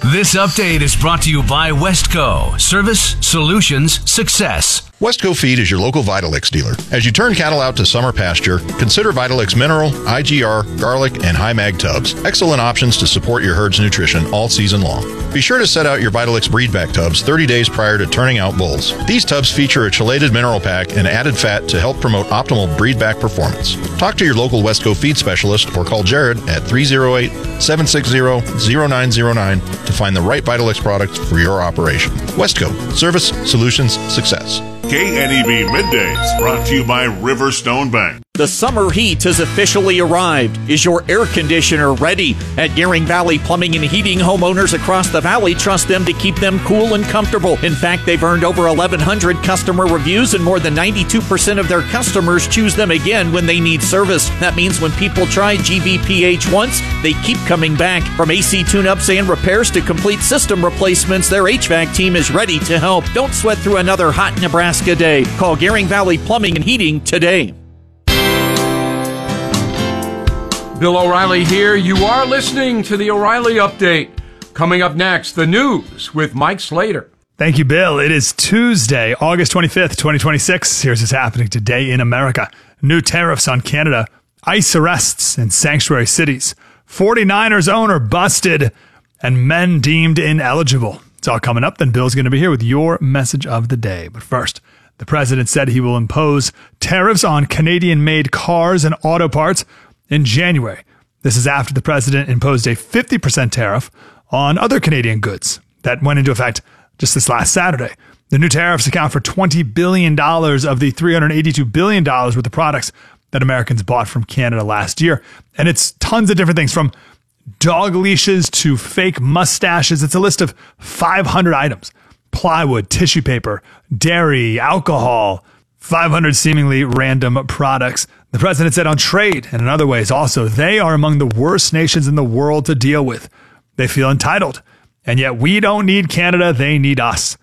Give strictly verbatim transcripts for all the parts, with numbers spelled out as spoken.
This update is brought to you by Westco. Service, solutions, success. Westco Feed is your local Vitalix dealer. As you turn cattle out to summer pasture, consider Vitalix Mineral, I G R, Garlic, and High Mag tubs. Excellent options to support your herd's nutrition all season long. Be sure to set out your Vitalix breedback tubs thirty days prior to turning out bulls. These tubs feature a chelated mineral pack and added fat to help promote optimal breedback performance. Talk to your local Westco Feed specialist or call Jared at three oh eight, seven six zero, zero nine zero nine to find the right Vitalix product for your operation. Westco. Service, solutions, success. K N E B Middays, brought to you by Riverstone Bank. The summer heat has officially arrived. Is your air conditioner ready? At Gearing Valley Plumbing and Heating, homeowners across the valley trust them to keep them cool and comfortable. In fact, they've earned over eleven hundred customer reviews, and more than ninety-two percent of their customers choose them again when they need service. That means when people try G V P H once, they keep coming back. From A C tune-ups and repairs to complete system replacements, their H V A C team is ready to help. Don't sweat through another hot Nebraska day. Call Gearing Valley Plumbing and Heating today. Bill O'Reilly here. You are listening to the O'Reilly Update. Coming up next, the news with Mike Slater. Thank you, Bill. It is Tuesday, August twenty-fifth, twenty twenty-six. Here's what's happening today in America. New tariffs on Canada, ICE arrests in sanctuary cities, forty-niners owner busted, and men deemed ineligible. It's all coming up. Then Bill's going to be here with your message of the day. But first, the president said he will impose tariffs on Canadian-made cars and auto parts in January. This is after the president imposed a fifty percent tariff on other Canadian goods that went into effect just this last Saturday. The new tariffs account for twenty billion dollars of the three hundred eighty-two billion dollars worth of products that Americans bought from Canada last year. And it's tons of different things, from dog leashes to fake mustaches. It's a list of five hundred items. Plywood, tissue paper, dairy, alcohol, five hundred seemingly random products. The president said on trade and in other ways also, they are among the worst nations in the world to deal with. They feel entitled. And yet we don't need Canada, they need us.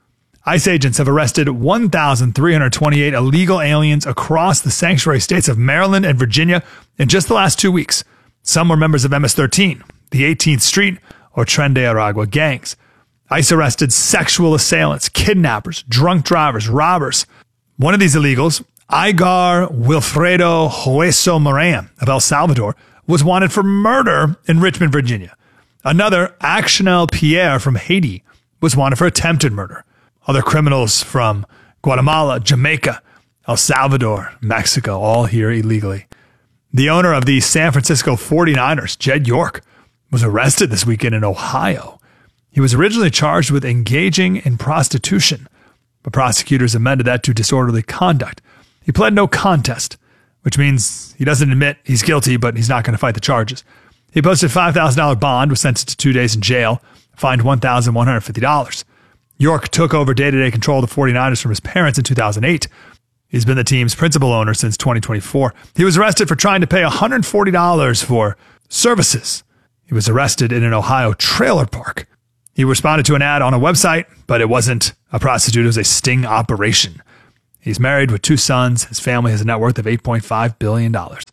ICE agents have arrested one thousand three hundred twenty-eight illegal aliens across the sanctuary states of Maryland and Virginia in just the last two weeks. Some were members of M S thirteen, the eighteenth Street, or Tren de Aragua gangs. ICE arrested sexual assailants, kidnappers, drunk drivers, robbers. One of these illegals, Igar Wilfredo Hueso Moran of El Salvador, was wanted for murder in Richmond, Virginia. Another, Actionel Pierre from Haiti, was wanted for attempted murder. Other criminals from Guatemala, Jamaica, El Salvador, Mexico, all here illegally. The owner of the San Francisco forty-niners, Jed York, was arrested this weekend in Ohio. He was originally charged with engaging in prostitution, but prosecutors amended that to disorderly conduct. He pled no contest, which means he doesn't admit he's guilty, but he's not going to fight the charges. He posted a five thousand dollars bond, was sentenced to two days in jail, fined one thousand one hundred fifty dollars. York took over day-to-day control of the forty-niners from his parents in two thousand eight. He's been the team's principal owner since twenty twenty-four. He was arrested for trying to pay one hundred forty dollars for services. He was arrested in an Ohio trailer park. He responded to an ad on a website, but it wasn't a prostitute, it was a sting operation. He's married with two sons. His family has a net worth of eight point five billion dollars.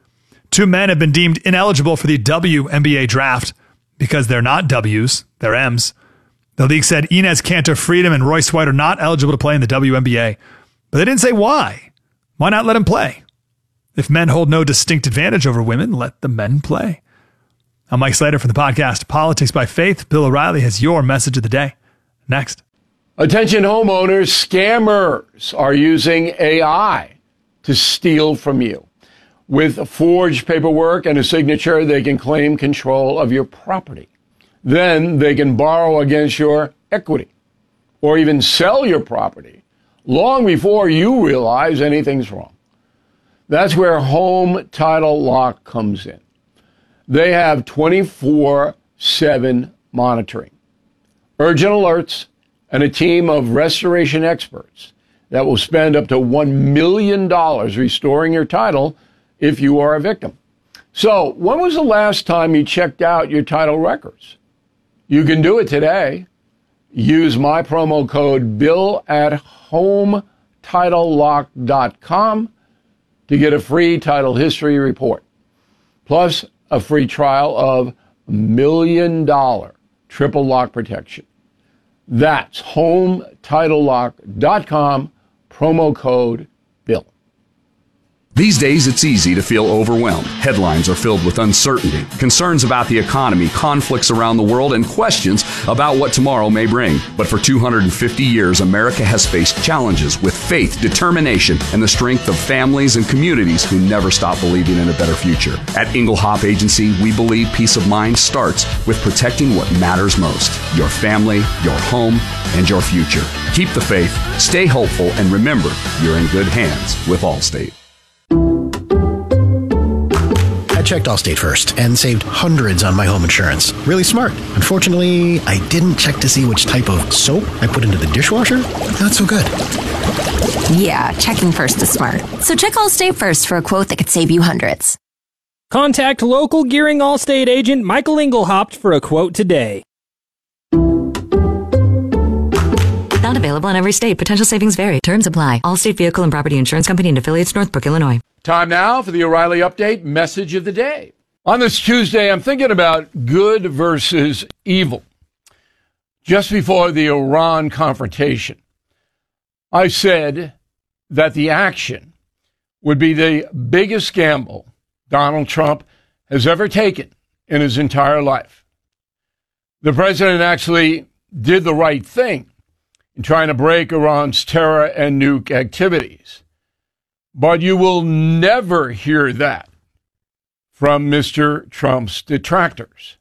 Two men have been deemed ineligible for the W N B A draft because they're not W's, they're M's. The league said Enes Kanter Freedom and Royce White are not eligible to play in the W N B A, but they didn't say why. Why not let them play? If men hold no distinct advantage over women, let the men play. I'm Mike Slater from the podcast Politics by Faith. Bill O'Reilly has your message of the day. Next. Attention homeowners, scammers are using A I to steal from you. With forged paperwork and a signature, they can claim control of your property. Then they can borrow against your equity or even sell your property long before you realize anything's wrong. That's where Home Title Lock comes in. They have twenty-four seven monitoring, urgent alerts, and a team of restoration experts that will spend up to one million dollars restoring your title if you are a victim. So, when was the last time you checked out your title records? You can do it today. Use my promo code Bill at home title lock dot com to get a free title history report, plus a free trial of million dollar triple lock protection. That's home title lock dot com, promo code BILL. These days, it's easy to feel overwhelmed. Headlines are filled with uncertainty, concerns about the economy, conflicts around the world, and questions about what tomorrow may bring. But for two hundred fifty years, America has faced challenges with faith, determination, and the strength of families and communities who never stop believing in a better future. At Inglehop Agency, we believe peace of mind starts with protecting what matters most: your family, your home, and your future. Keep the faith, stay hopeful, and remember, you're in good hands with Allstate. I checked Allstate first and saved hundreds on my home insurance. Really smart. Unfortunately, I didn't check to see which type of soap I put into the dishwasher. Not so good. Yeah, checking first is smart. So check Allstate first for a quote that could save you hundreds. Contact local Gearing Allstate agent Michael Inglehop for a quote today. Not available in every state. Potential savings vary. Terms apply. Allstate Vehicle and Property Insurance Company and affiliates, Northbrook, Illinois. Time now for the O'Reilly Update message of the day. On this Tuesday, I'm thinking about good versus evil. Just before the Iran confrontation, I said that the action would be the biggest gamble Donald Trump has ever taken in his entire life. The president actually did the right thing in trying to break Iran's terror and nuke activities. But you will never hear that from Mister Trump's detractors.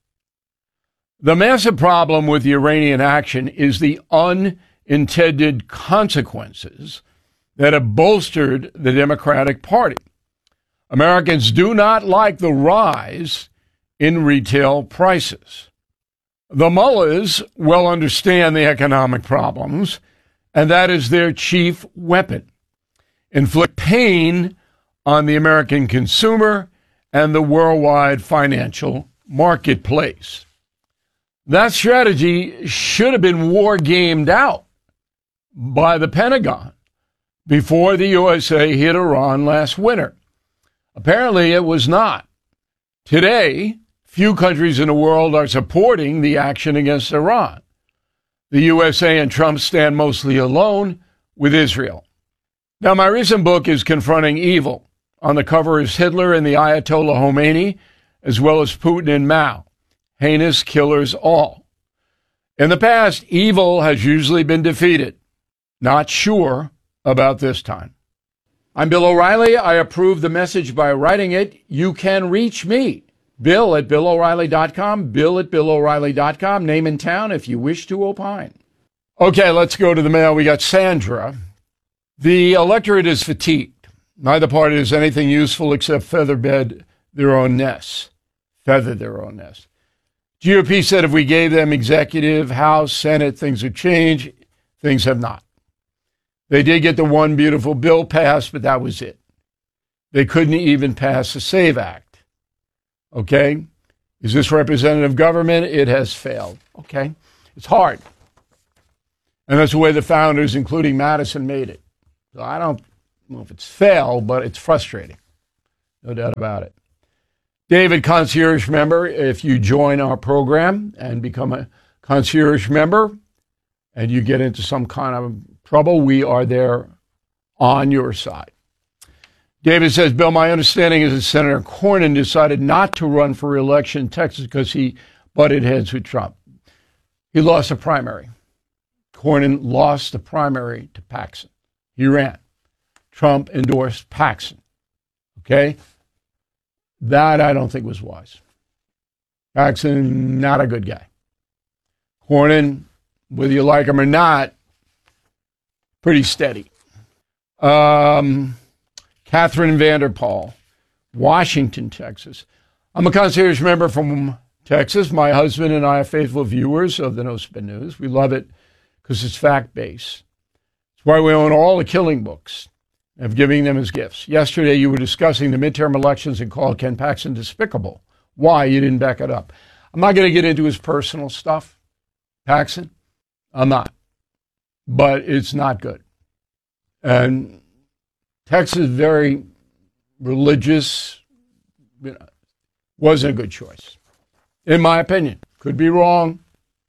The massive problem with the Iranian action is the unintended consequences that have bolstered the Democratic Party. Americans do not like the rise in retail prices. The mullahs well understand the economic problems, and that is their chief weapon: inflict pain on the American consumer and the worldwide financial marketplace. That strategy should have been war gamed out by the Pentagon before the U S A hit Iran last winter. Apparently, it was not. Today, few countries in the world are supporting the action against Iran. The U S A and Trump stand mostly alone with Israel. Now, my recent book is Confronting Evil. On the cover is Hitler and the Ayatollah Khomeini, as well as Putin and Mao. Heinous killers all. In the past, evil has usually been defeated. Not sure about this time. I'm Bill O'Reilly. I approve the message by writing it. You can reach me, Bill at Bill O'Reilly dot com, Bill at Bill O'Reilly dot com, name and town if you wish to opine. Okay, let's go to the mail. We got Sandra. The electorate is fatigued. Neither party does anything useful except feather bed their own nests. Feather their own nests. G O P said if we gave them executive, House, Senate, things would change. Things have not. They did get the one beautiful bill passed, but that was it. They couldn't even pass the SAVE Act. Okay? Is this representative government? It has failed. Okay? It's hard. And that's the way the founders, including Madison, made it. So I don't know if it's failed, but it's frustrating. No doubt about it. David, concierge member, if you join our program and become a concierge member and you get into some kind of trouble, we are there on your side. David says, Bill, my understanding is that Senator Cornyn decided not to run for re-election in Texas because he butted heads with Trump. He lost a primary. Cornyn lost the primary to Paxson. He ran. Trump endorsed Paxson. Okay? That I don't think was wise. Paxson, not a good guy. Cornyn, whether you like him or not, pretty steady. Um, Catherine Vanderpaul, Washington, Texas. I'm a concierge member from Texas. My husband and I are faithful viewers of the No Spin News. We love it because it's fact-based. It's why we own all the Killing books of giving them as gifts. Yesterday, you were discussing the midterm elections and called Ken Paxton despicable. Why? You didn't back it up. I'm not going to get into his personal stuff, Paxton. I'm not. But it's not good. And Texas is very religious. You know, wasn't a good choice, in my opinion. Could be wrong.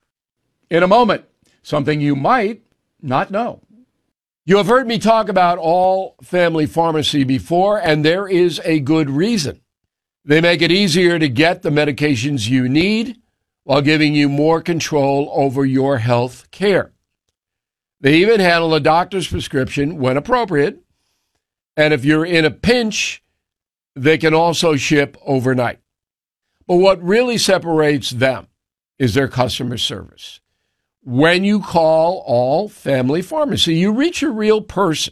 In a moment, something you might not know. You have heard me talk about All Family Pharmacy before, and there is a good reason. They make it easier to get the medications you need while giving you more control over your health care. They even handle a doctor's prescription when appropriate, and if you're in a pinch, they can also ship overnight. But what really separates them is their customer service. When you call All Family Pharmacy, you reach a real person,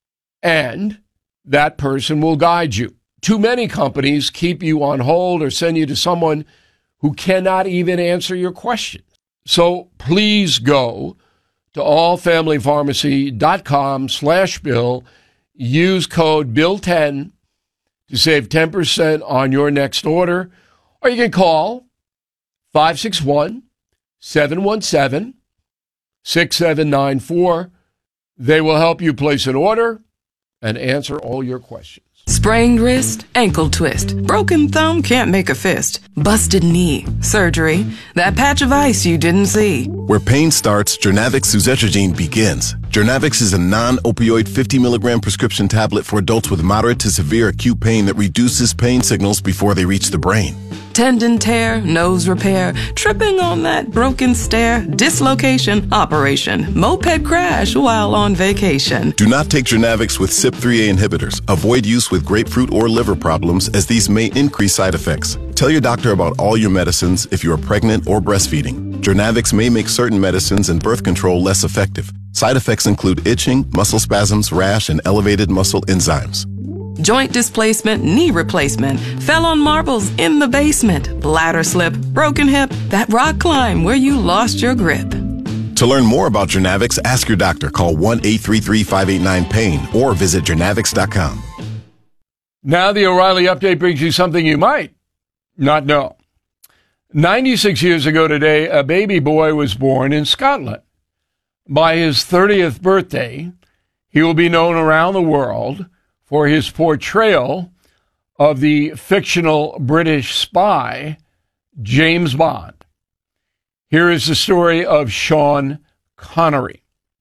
and that person will guide you. Too many companies keep you on hold or send you to someone who cannot even answer your questions. So please go to allfamilypharmacy.com slash bill. Use code bill ten to save ten percent on your next order. Or you can call five six one, seven one seven, six seven nine four. They will help you place an order and answer all your questions. Sprained wrist, ankle twist, broken thumb, can't make a fist, busted knee, surgery, that patch of ice you didn't see. Where pain starts, Jernavix suzetrigine begins. Jernavix is a non-opioid fifty milligram prescription tablet for adults with moderate to severe acute pain that reduces pain signals before they reach the brain. Tendon tear, nose repair, tripping on that broken stair, dislocation, operation, moped crash while on vacation. Do not take Jernavix with C Y P three A inhibitors. Avoid use with grapefruit or liver problems, as these may increase side effects. Tell your doctor about all your medicines if you are pregnant or breastfeeding. Jernavix may make certain medicines and birth control less effective. Side effects include itching, muscle spasms, rash, and elevated muscle enzymes. Joint displacement, knee replacement, fell on marbles in the basement, bladder slip, broken hip, that rock climb where you lost your grip. To learn more about Jernavix, ask your doctor. Call one eight three three, five eight nine, pain or visit jernavix dot com. Now the O'Reilly Update brings you something you might not know. ninety-six years ago today, a baby boy was born in Scotland. By his thirtieth birthday, he will be known around the world for his portrayal of the fictional British spy, James Bond. Here is the story of Sean Connery.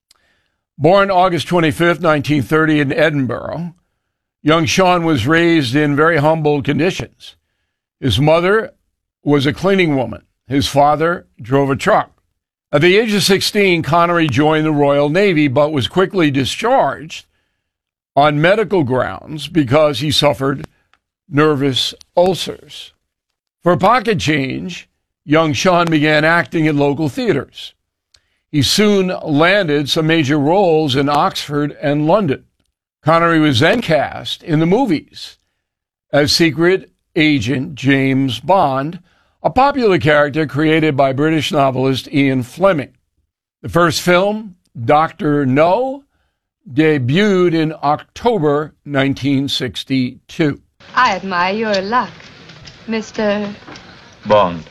Born August twenty-fifth, nineteen thirty in Edinburgh, young Sean was raised in very humble conditions. His mother was a cleaning woman. His father drove a truck. At the age of sixteen, Connery joined the Royal Navy, but was quickly discharged on medical grounds because he suffered nervous ulcers. For pocket change, young Sean began acting at local theaters. He soon landed some major roles in Oxford and London. Connery was then cast in the movies as Secret Agent James Bond, a popular character created by British novelist Ian Fleming. The first film, Doctor No, debuted in October nineteen sixty-two. I admire your luck, Mister Bond.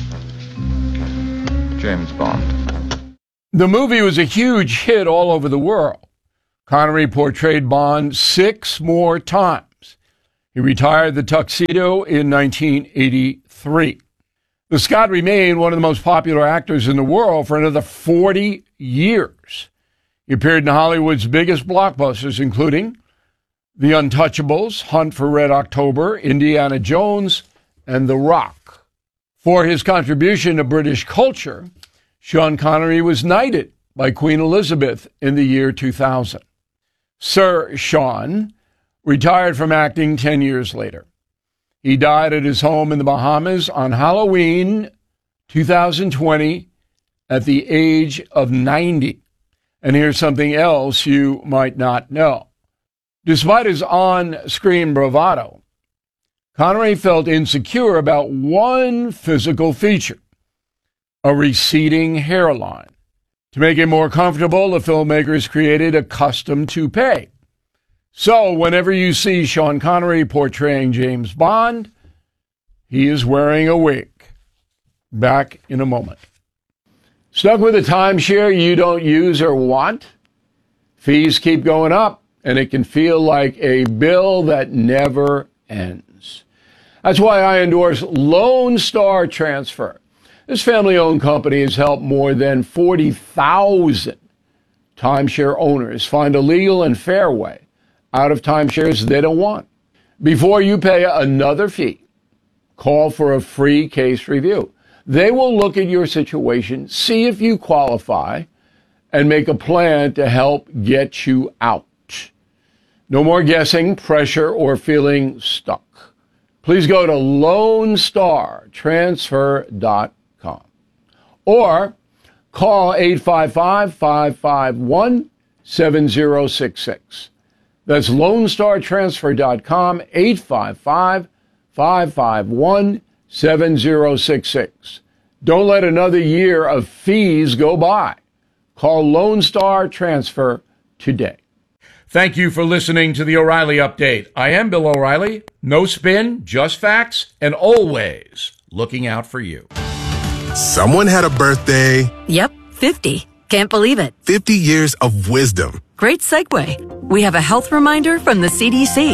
James Bond. The movie was a huge hit all over the world. Connery portrayed Bond six more times. He retired the tuxedo in nineteen eighty-three. The Scot remained one of the most popular actors in the world for another forty years. He appeared in Hollywood's biggest blockbusters, including The Untouchables, Hunt for Red October, Indiana Jones, and The Rock. For his contribution to British culture, Sean Connery was knighted by Queen Elizabeth in the year two thousand. Sir Sean retired from acting ten years later. He died at his home in the Bahamas on Halloween two thousand twenty at the age of ninety. And here's something else you might not know. Despite his on-screen bravado, Connery felt insecure about one physical feature, a receding hairline. To make it more comfortable, the filmmakers created a custom toupee. So whenever you see Sean Connery portraying James Bond, he is wearing a wig. Back in a moment. Stuck with a timeshare you don't use or want? Fees keep going up, and it can feel like a bill that never ends. That's why I endorse Lone Star Transfer. This family-owned company has helped more than forty thousand timeshare owners find a legal and fair way out of timeshares they don't want. Before you pay another fee, call for a free case review. They will look at your situation, see if you qualify, and make a plan to help get you out. No more guessing, pressure, or feeling stuck. Please go to lone star transfer dot com or call eight five five, five five one, seven zero six six. That's lone star transfer dot com, eight five five, five five one, seven zero six six. Don't let another year of fees go by. Call Lone Star Transfer today. Thank you for listening to the O'Reilly Update. I am Bill O'Reilly. No spin, just facts, and always looking out for you. Someone had a birthday. Yep, fifty. Can't believe it. fifty years of wisdom. Great segue. We have a health reminder from the C D C.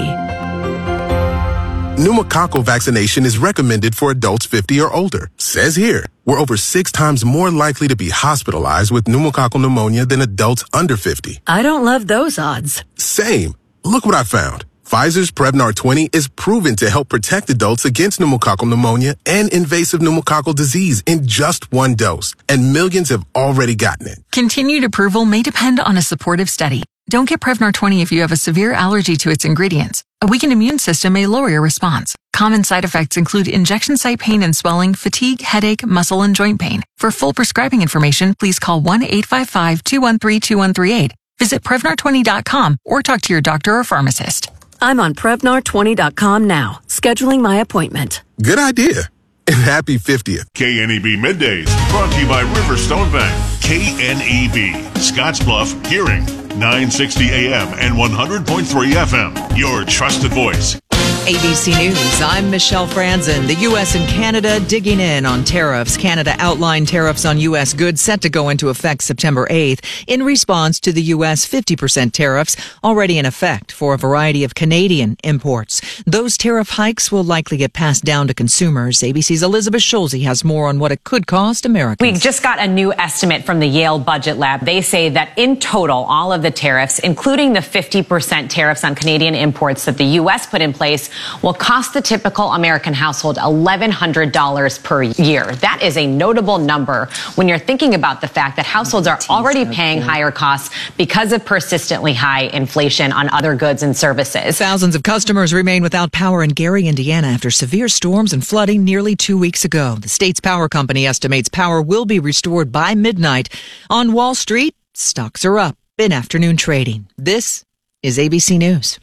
Pneumococcal vaccination is recommended for adults fifty or older. Says here, we're over six times more likely to be hospitalized with pneumococcal pneumonia than adults under fifty. I don't love those odds. Same. Look what I found. Pfizer's Prevnar twenty is proven to help protect adults against pneumococcal pneumonia and invasive pneumococcal disease in just one dose. And millions have already gotten it. Continued approval may depend on a supportive study. Don't get Prevnar twenty if you have a severe allergy to its ingredients. A weakened immune system may lower your response. Common side effects include injection site pain and swelling, fatigue, headache, muscle, and joint pain. For full prescribing information, please call one eight five five, two one three, two one three eight. Visit Prevnar twenty dot com or talk to your doctor or pharmacist. I'm on Prevnar twenty dot com now, scheduling my appointment. Good idea. And happy fiftieth. K N E B Middays, brought to you by Riverstone Bank. K N E B, Scottsbluff, Gearing, nine sixty A M and one hundred point three F M. Your trusted voice. A B C News, I'm Michelle Franzen. The U S and Canada digging in on tariffs. Canada outlined tariffs on U S goods set to go into effect September eighth in response to the U S fifty percent tariffs already in effect for a variety of Canadian imports. Those tariff hikes will likely get passed down to consumers. A B C's Elizabeth Schulze has more on what it could cost Americans. We just got a new estimate from the Yale Budget Lab. They say that in total, all of the tariffs, including the fifty percent tariffs on Canadian imports that the U S put in place, will cost the typical American household eleven hundred dollars per year. That is a notable number when you're thinking about the fact that households are already paying higher costs because of persistently high inflation on other goods and services. Thousands of customers remain without power in Gary, Indiana after severe storms and flooding nearly two weeks ago. The state's power company estimates power will be restored by midnight. On Wall Street, stocks are up in afternoon trading. This is A B C News.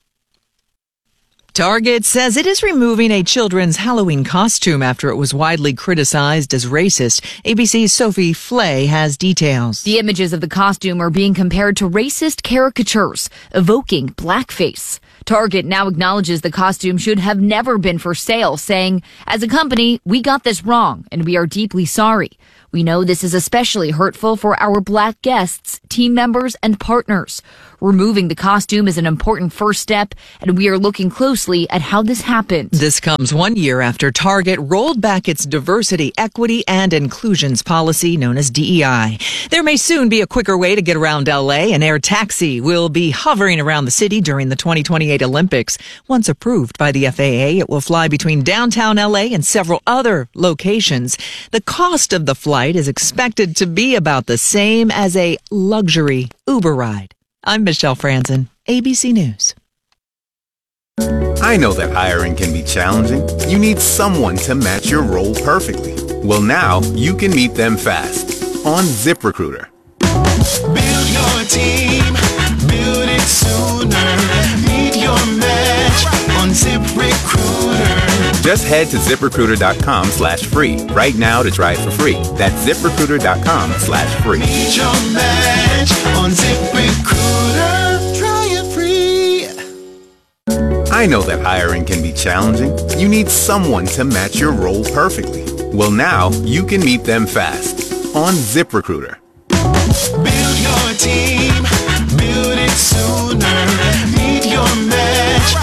Target says it is removing a children's Halloween costume after it was widely criticized as racist. A B C's Sophie Flay has details. The images of the costume are being compared to racist caricatures, evoking blackface. Target now acknowledges the costume should have never been for sale, saying, "As a company, we got this wrong, and we are deeply sorry. We know this is especially hurtful for our black guests, team members, and partners. Removing the costume is an important first step, and we are looking closely at how this happened." This comes one year after Target rolled back its diversity, equity, and inclusions policy known as D E I. There may soon be a quicker way to get around L A. An air taxi will be hovering around the city during the twenty twenty-eight Olympics. Once approved by the F A A, it will fly between downtown L A and several other locations. The cost of the flight is expected to be about the same as a luxury Uber ride. I'm Michelle Franzen, A B C News. I know that hiring can be challenging. You need someone to match your role perfectly. Well, now you can meet them fast on ZipRecruiter. Build your team, build it sooner. Meet your match on ZipRecruiter. Just head to ZipRecruiter.com slash free right now to try it for free. That's ZipRecruiter.com slash free. Meet your match on ZipRecruiter. Try it free. I know that hiring can be challenging. You need someone to match your role perfectly. Well, now you can meet them fast on ZipRecruiter. Build your team, build it sooner. Meet your match on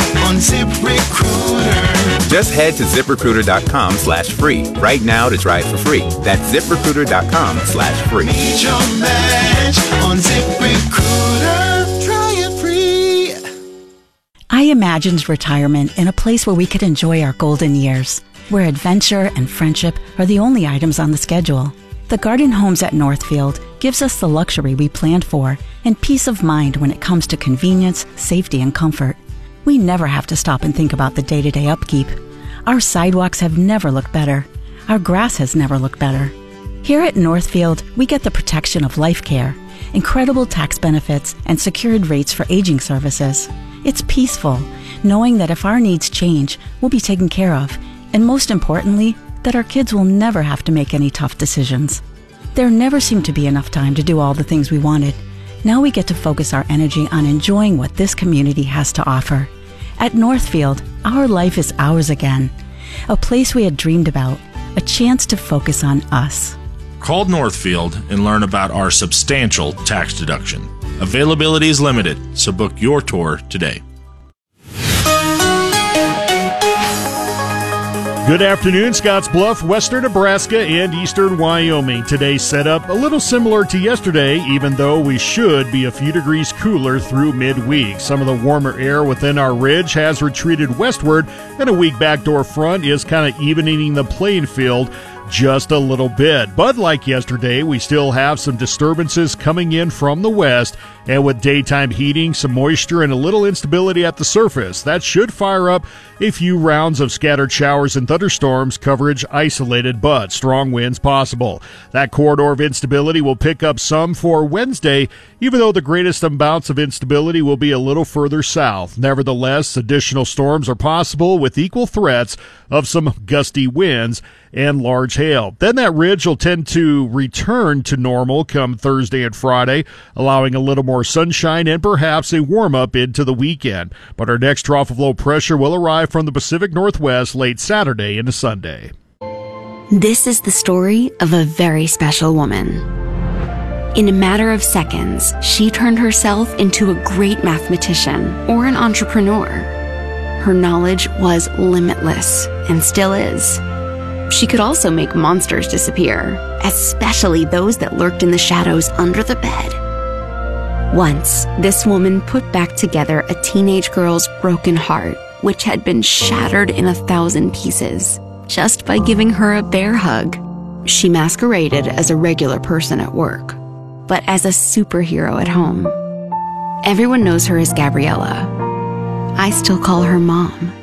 ZipRecruiter. Just head to ZipRecruiter.com slash free right now to try it for free. That's ZipRecruiter.com slash free. Meet your match on ZipRecruiter. Try it free. I imagined retirement in a place where we could enjoy our golden years, where adventure and friendship are the only items on the schedule. The Garden Homes at Northfield gives us the luxury we planned for and peace of mind when it comes to convenience, safety, and comfort. We never have to stop and think about the day-to-day upkeep. Our sidewalks have never looked better. Our grass has never looked better. Here at Northfield, we get the protection of life care, incredible tax benefits, and secured rates for aging services. It's peaceful, knowing that if our needs change, we'll be taken care of, and most importantly, that our kids will never have to make any tough decisions. There never seemed to be enough time to do all the things we wanted. Now we get to focus our energy on enjoying what this community has to offer. At Northfield, our life is ours again. A place we had dreamed about, a chance to focus on us. Call Northfield and learn about our substantial tax deduction. Availability is limited, so book your tour today. Good afternoon, Scottsbluff, western Nebraska, and eastern Wyoming. Today's setup a little similar to yesterday, even though we should be a few degrees cooler through midweek. Some of the warmer air within our ridge has retreated westward, and a weak backdoor front is kind of evening the playing field just a little bit. But like yesterday, we still have some disturbances coming in from the west, and with daytime heating, some moisture, and a little instability at the surface, that should fire up a few rounds of scattered showers and thunderstorms, coverage isolated, but strong winds possible. That corridor of instability will pick up some for Wednesday, even though the greatest amounts of instability will be a little further south. Nevertheless, additional storms are possible with equal threats of some gusty winds and large hail. Then that ridge will tend to return to normal come Thursday and Friday, allowing a little more sunshine and perhaps a warm-up into the weekend. But our next trough of low pressure will arrive from the Pacific Northwest late Saturday into Sunday. This is the story of a very special woman. In a matter of seconds, she turned herself into a great mathematician or an entrepreneur. Her knowledge was limitless and still is. She could also make monsters disappear, especially those that lurked in the shadows under the bed. Once, this woman put back together a teenage girl's broken heart, which had been shattered in a thousand pieces, just by giving her a bear hug. She masqueraded as a regular person at work, but as a superhero at home. Everyone knows her as Gabriella. I still call her Mom.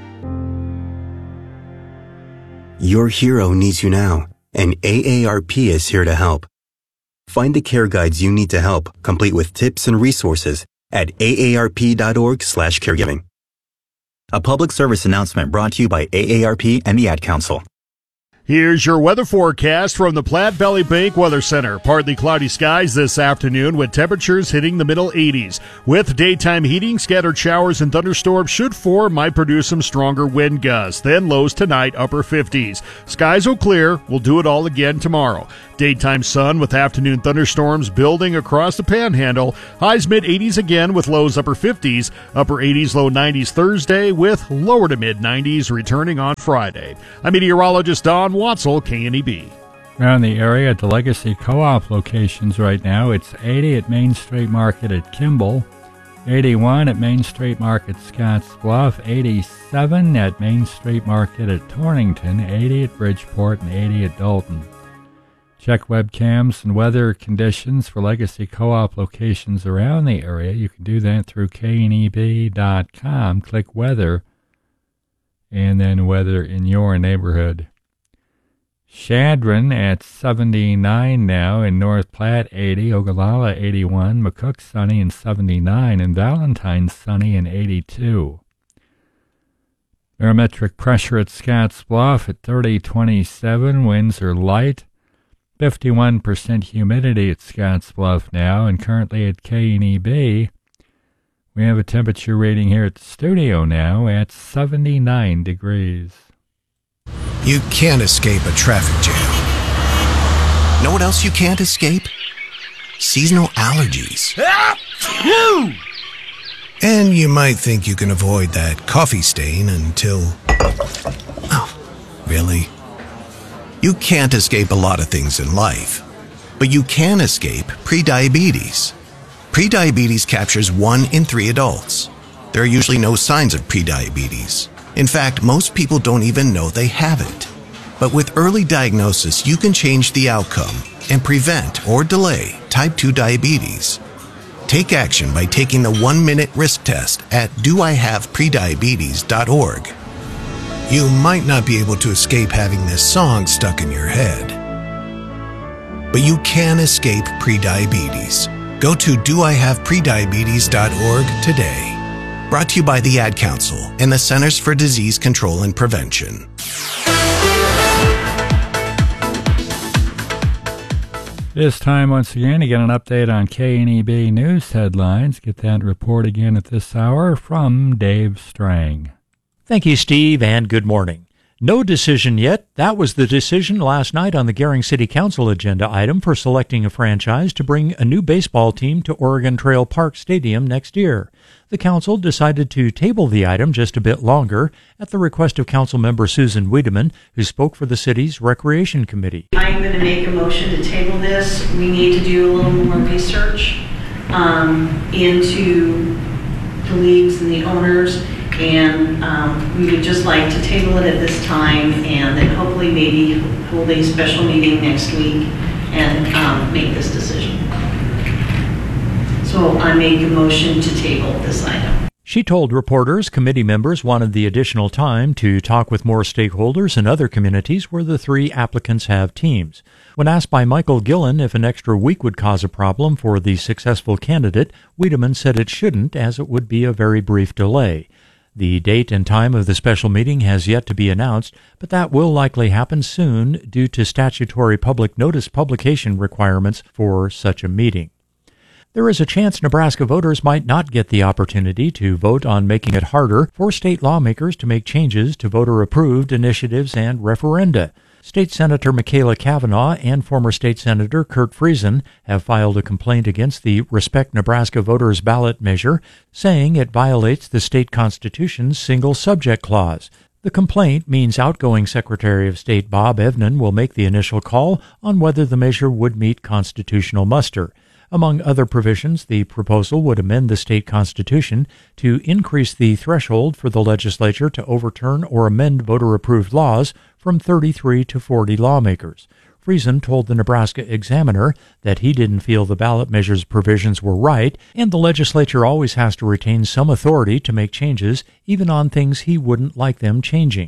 Your hero needs you now, and A A R P is here to help. Find the care guides you need to help, complete with tips and resources at A A R P dot org slash caregiving. A public service announcement brought to you by A A R P and the Ad Council. Here's your weather forecast from the Platte Valley Bank Weather Center. Partly cloudy skies this afternoon with temperatures hitting the middle eighties. With daytime heating, scattered showers and thunderstorms should form, might produce some stronger wind gusts. Then lows tonight, upper fifties. Skies will clear. We'll do it all again tomorrow. Daytime sun with afternoon thunderstorms building across the panhandle. Highs mid-eighties again with lows upper fifties. Upper eighties, low nineties Thursday with lower to mid-nineties returning on Friday. I'm meteorologist Don Watzel, K N E B. Around the area at the Legacy Co-op locations right now, it's eighty at Main Street Market at Kimball, eighty-one at Main Street Market Scottsbluff, eighty-seven at Main Street Market at Torrington, eighty at Bridgeport, and eighty at Dalton. Check webcams and weather conditions for Legacy Co-op locations around the area. You can do that through K N E B dot com. Click weather, and then weather in your neighborhood. Chadron at seventy-nine now, in North Platte eighty, Ogallala eighty-one, McCook sunny and seventy-nine, and Valentine sunny and eighty-two. Barometric pressure at Scottsbluff at thirty twenty-seven, winds are light. fifty-one percent humidity at Scottsbluff now, and currently at K N E B, we have a temperature reading here at the studio now at seventy-nine degrees. You can't escape a traffic jam. Know what else you can't escape? Seasonal allergies. And you might think you can avoid that coffee stain until... Oh, really? You can't escape a lot of things in life, but you can escape prediabetes. Prediabetes captures one in three adults. There are usually no signs of prediabetes. In fact, most people don't even know they have it. But with early diagnosis, you can change the outcome and prevent or delay type two diabetes. Take action by taking the one-minute risk test at do I have prediabetes dot org. You might not be able to escape having this song stuck in your head, but you can escape prediabetes. Go to do I have prediabetes dot org today. Brought to you by the Ad Council and the Centers for Disease Control and Prevention. This time, once again, you get an update on K N E B News headlines. Get that report again at this hour from Dave Strang. Thank you, Steve, and good morning. No decision yet. That was the decision last night on the Gering City Council agenda item for selecting a franchise to bring a new baseball team to Oregon Trail Park Stadium next year. The council decided to table the item just a bit longer at the request of Councilmember Susan Wiedemann, who spoke for the city's Recreation Committee. I'm going to make a motion to table this. We need to do a little more research um, into the leagues and the owners, and um, we would just like to table it at this time, and then hopefully maybe hold a special meeting next week and um, make this decision. So I make a motion to table this item. She told reporters committee members wanted the additional time to talk with more stakeholders in other communities where the three applicants have teams. When asked by Michael Gillen if an extra week would cause a problem for the successful candidate, Wiedemann said it shouldn't, as it would be a very brief delay. The date and time of the special meeting has yet to be announced, but that will likely happen soon due to statutory public notice publication requirements for such a meeting. There is a chance Nebraska voters might not get the opportunity to vote on making it harder for state lawmakers to make changes to voter-approved initiatives and referenda. State Senator Michaela Cavanaugh and former State Senator Kurt Friesen have filed a complaint against the Respect Nebraska Voters ballot measure, saying it violates the state constitution's single subject clause. The complaint means outgoing Secretary of State Bob Evnen will make the initial call on whether the measure would meet constitutional muster. Among other provisions, the proposal would amend the state constitution to increase the threshold for the legislature to overturn or amend voter-approved laws from thirty-three to forty lawmakers. Friesen told the Nebraska Examiner that he didn't feel the ballot measure's provisions were right, and the legislature always has to retain some authority to make changes, even on things he wouldn't like them changing.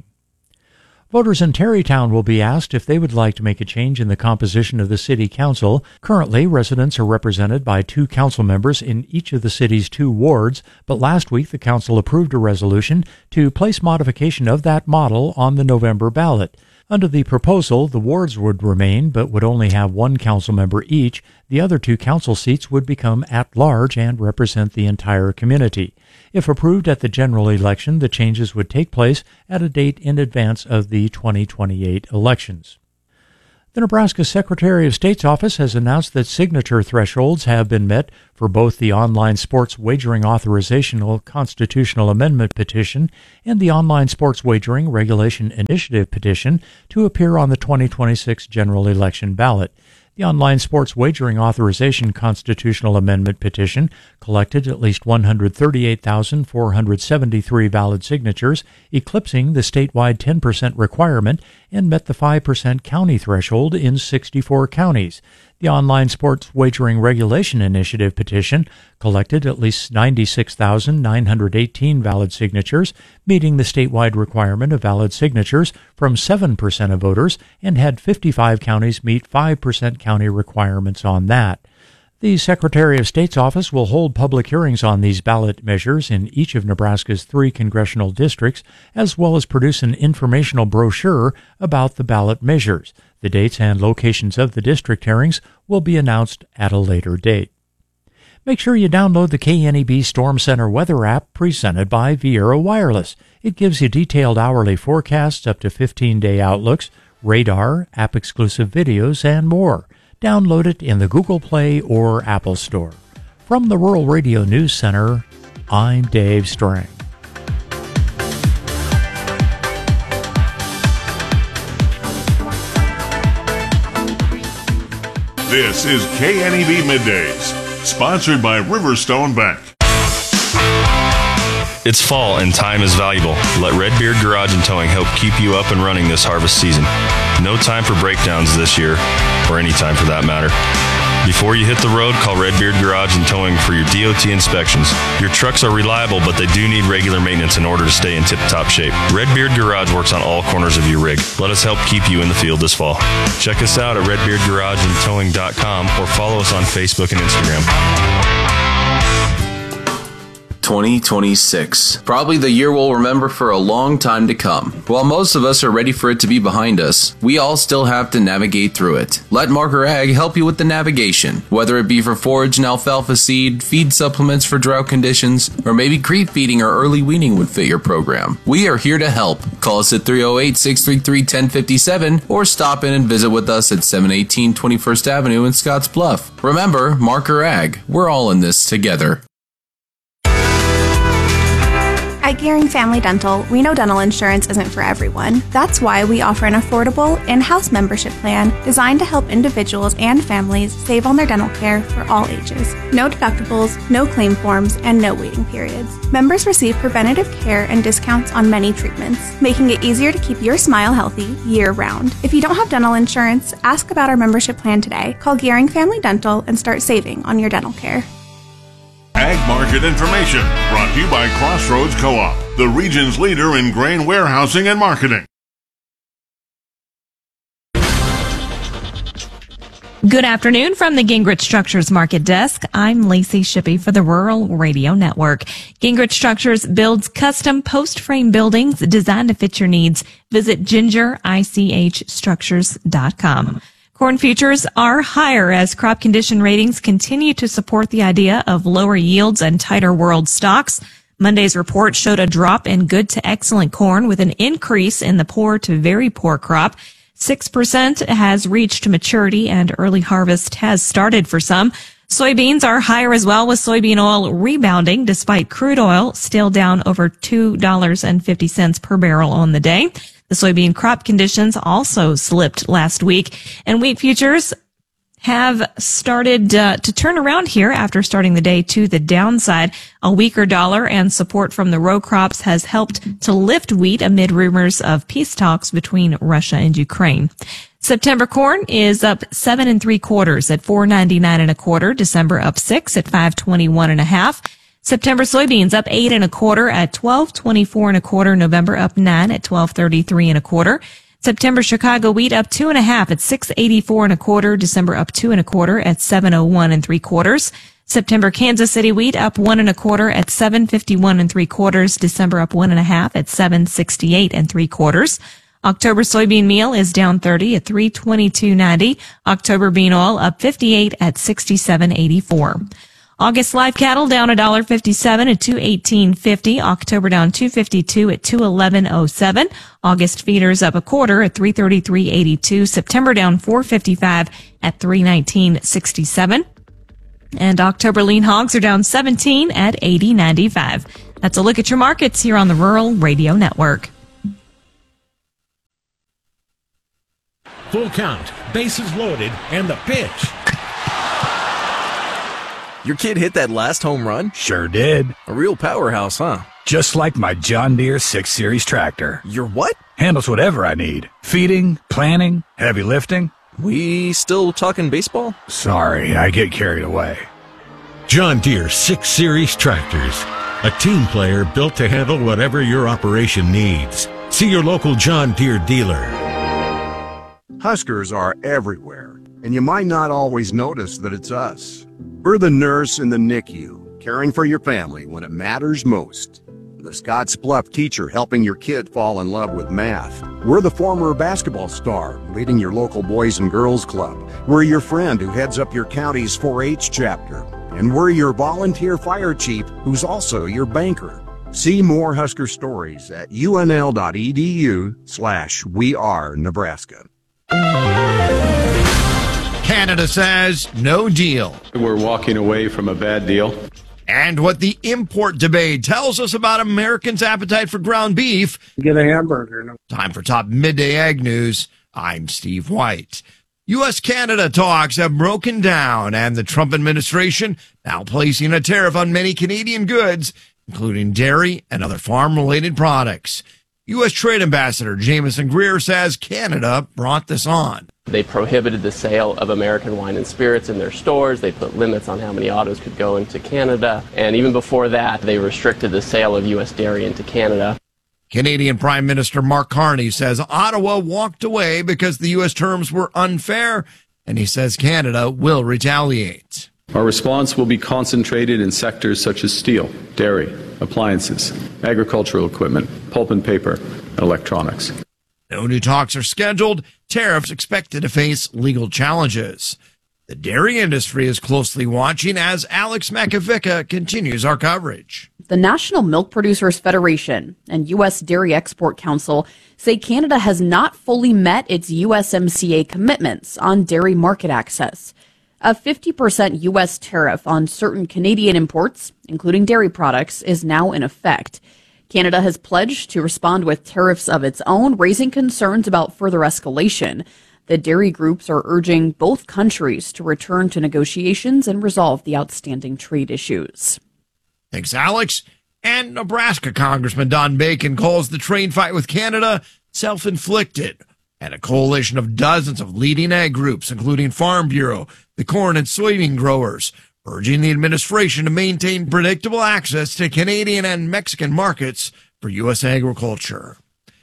Voters in Terrytown will be asked if they would like to make a change in the composition of the city council. Currently, residents are represented by two council members in each of the city's two wards, but last week the council approved a resolution to place modification of that model on the November ballot. Under the proposal, the wards would remain but would only have one council member each. The other two council seats would become at-large and represent the entire community. If approved at the general election, the changes would take place at a date in advance of the twenty twenty-eight elections. The Nebraska Secretary of State's office has announced that signature thresholds have been met for both the Online Sports Wagering Authorizational Constitutional Amendment petition and the Online Sports Wagering Regulation Initiative petition to appear on the twenty twenty-six general election ballot. The Online Sports Wagering Authorization Constitutional Amendment petition collected at least one hundred thirty-eight thousand four hundred seventy-three valid signatures, eclipsing the statewide ten percent requirement, and met the five percent county threshold in sixty-four counties. The Online Sports Wagering Regulation Initiative petition collected at least ninety-six thousand nine hundred eighteen valid signatures, meeting the statewide requirement of valid signatures from seven percent of voters, and had fifty-five counties meet five percent county requirements on that. The Secretary of State's office will hold public hearings on these ballot measures in each of Nebraska's three congressional districts, as well as produce an informational brochure about the ballot measures. The dates and locations of the district hearings will be announced at a later date. Make sure you download the K N E B Storm Center weather app presented by Viera Wireless. It gives you detailed hourly forecasts, up to fifteen-day outlooks, radar, app-exclusive videos, and more. Download it in the Google Play or Apple Store. From the Rural Radio News Center, I'm Dave Strang. This is K N E B Middays, sponsored by Riverstone Bank. It's fall and time is valuable. Let Redbeard Garage and Towing help keep you up and running this harvest season. No time for breakdowns this year, or any time for that matter. Before you hit the road, call Redbeard Garage and Towing for your D O T inspections. Your trucks are reliable, but they do need regular maintenance in order to stay in tip-top shape. Redbeard Garage works on all corners of your rig. Let us help keep you in the field this fall. Check us out at redbeard garage and towing dot com or follow us on Facebook and Instagram. twenty twenty-six. Probably the year we'll remember for a long time to come. While most of us are ready for it to be behind us, we all still have to navigate through it. Let Marker Ag help you with the navigation. Whether it be for forage and alfalfa seed, feed supplements for drought conditions, or maybe creep feeding or early weaning would fit your program. We are here to help. Call us at three oh eight, six three three, one oh five seven or stop in and visit with us at seven eighteen twenty-first Avenue in Scotts Bluff. Remember, Marker Ag. We're all in this together. At Gearing Family Dental, we know dental insurance isn't for everyone. That's why we offer an affordable in-house membership plan designed to help individuals and families save on their dental care for all ages. No deductibles, no claim forms, and no waiting periods. Members receive preventative care and discounts on many treatments, making it easier to keep your smile healthy year-round. If you don't have dental insurance, ask about our membership plan today. Call Gearing Family Dental and start saving on your dental care. Ag Market Information, brought to you by Crossroads Co-op, the region's leader in grain warehousing and marketing. Good afternoon from the Gingrich Structures Market Desk. I'm Lacey Shippey for the Rural Radio Network. Gingrich Structures builds custom post-frame buildings designed to fit your needs. Visit ginger ich structures dot com. Corn futures are higher as crop condition ratings continue to support the idea of lower yields and tighter world stocks. Monday's report showed a drop in good to excellent corn with an increase in the poor to very poor crop. six percent has reached maturity and early harvest has started for some. Soybeans are higher as well, with soybean oil rebounding despite crude oil still down over two dollars and fifty cents per barrel on the day. The soybean crop conditions also slipped last week, and wheat futures have started uh, to turn around here after starting the day to the downside. A weaker dollar and support from the row crops has helped to lift wheat amid rumors of peace talks between Russia and Ukraine. September corn is up seven and three quarters at four ninety-nine and a quarter. December up six at five twenty-one and a half. September soybeans up eight and a quarter at twelve twenty-four and a quarter. November up nine at twelve thirty-three and a quarter. September Chicago wheat up two and a half at six eighty-four and a quarter. December up two and a quarter at seven oh one and three quarters. September Kansas City wheat up one and a quarter at seven fifty-one and three quarters. December up one and a half at seven sixty-eight and three quarters. October soybean meal is down thirty at three twenty-two ninety. October bean oil up fifty-eight at sixty-seven eighty-four. August live cattle down one dollar fifty-seven at two eighteen fifty. October down two fifty-two at two eleven oh seven. August feeders up a quarter at three thirty-three eighty-two. September down four fifty-five at three nineteen sixty-seven. And October lean hogs are down seventeen at eighty ninety-five. That's a look at your markets here on the Rural Radio Network. Full count, bases loaded, and the pitch. Your kid hit that last home run? Sure did. A real powerhouse, huh? Just like my John Deere six series tractor. Your what? Handles whatever I need. Feeding, planting, heavy lifting. We still talking baseball? Sorry, I get carried away. John Deere six series tractors. A team player built to handle whatever your operation needs. See your local John Deere dealer. Huskers are everywhere, and you might not always notice that it's us. We're the nurse in the N I C U, caring for your family when it matters most. The Scotts Bluff teacher helping your kid fall in love with math. We're the former basketball star leading your local Boys and Girls Club. We're your friend who heads up your county's four H chapter. And we're your volunteer fire chief who's also your banker. See more Husker stories at unl.edu slash we are Nebraska. Canada says no deal. We're walking away from a bad deal. And what the import debate tells us about Americans' appetite for ground beef. Get a hamburger. Time for top midday ag news. I'm Steve White. U S Canada talks have broken down, and the Trump administration now placing a tariff on many Canadian goods, including dairy and other farm-related products. U S Trade Ambassador Jameson Greer says Canada brought this on. They prohibited the sale of American wine and spirits in their stores. They put limits on how many autos could go into Canada. And even before that, they restricted the sale of U S dairy into Canada. Canadian Prime Minister Mark Carney says Ottawa walked away because the U S terms were unfair, and he says Canada will retaliate. Our response will be concentrated in sectors such as steel, dairy, appliances, agricultural equipment, pulp and paper, and electronics. No new talks are scheduled. Tariffs expected to face legal challenges. The dairy industry is closely watching as Alex Makovica continues our coverage. The National Milk Producers Federation and U S Dairy Export Council say Canada has not fully met its U S M C A commitments on dairy market access. A fifty percent U S tariff on certain Canadian imports, including dairy products, is now in effect. Canada has pledged to respond with tariffs of its own, raising concerns about further escalation. The dairy groups are urging both countries to return to negotiations and resolve the outstanding trade issues. Thanks, Alex. And Nebraska Congressman Don Bacon calls the trade fight with Canada self-inflicted. And a coalition of dozens of leading ag groups, including Farm Bureau, the corn and soybean growers, urging the administration to maintain predictable access to Canadian and Mexican markets for U S agriculture.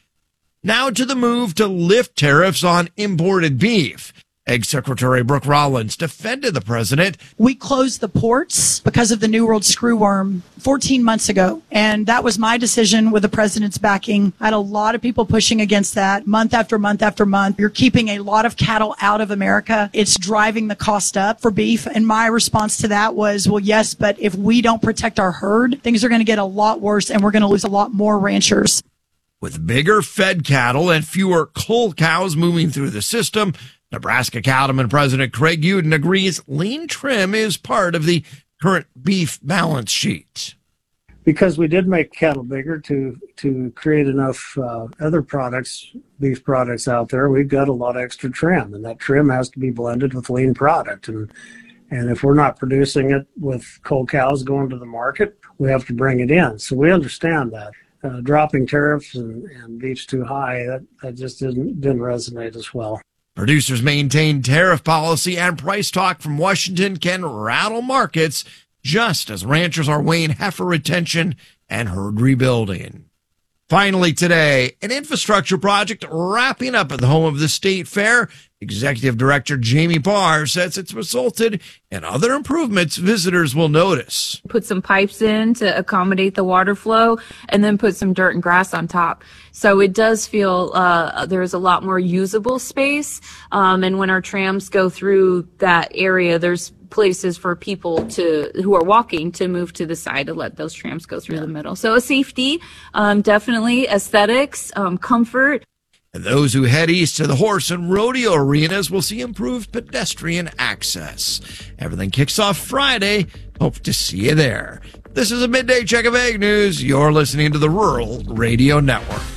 Now to the move to lift tariffs on imported beef. Ag Secretary Brooke Rollins defended the president. We closed the ports because of the New World screwworm fourteen months ago, and that was my decision with the president's backing. I had a lot of people pushing against that month after month after month. You're keeping a lot of cattle out of America. It's driving the cost up for beef, and my response to that was, well, yes, but if we don't protect our herd, things are going to get a lot worse, and we're going to lose a lot more ranchers. With bigger fed cattle and fewer cull cows moving through the system, Nebraska Cattleman President Craig Uden agrees lean trim is part of the current beef balance sheet. Because we did make cattle bigger to to create enough uh, other products, beef products out there, we've got a lot of extra trim, and that trim has to be blended with lean product. And and if we're not producing it with cull cows going to the market, we have to bring it in. So we understand that. Uh, dropping tariffs and, and beef's too high, that, that just didn't didn't resonate as well. Producers maintain tariff policy, and price talk from Washington can rattle markets just as ranchers are weighing heifer retention and herd rebuilding. Finally today, an infrastructure project wrapping up at the home of the State Fair. Executive Director Jamie Barr says it's resulted in other improvements visitors will notice. Put some pipes in to accommodate the water flow, and then put some dirt and grass on top. So it does feel uh, there's a lot more usable space. Um, and when our trams go through that area, there's places for people to who are walking to move to the side to let those trams go through yeah. the middle. So a safety, um, definitely aesthetics, um, comfort. And those who head east to the horse and rodeo arenas will see improved pedestrian access. Everything kicks off Friday. Hope to see you there. This is a midday check of Ag News. You're listening to the Rural Radio Network.